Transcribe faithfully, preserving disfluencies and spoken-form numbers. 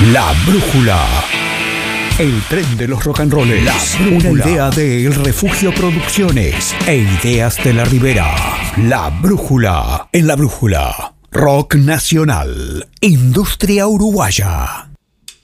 La Brújula. El tren de los rock and rollers. La Brújula. Una idea de El Refugio Producciones e Ideas de la Ribera. La Brújula. En La Brújula. Rock nacional. Industria uruguaya.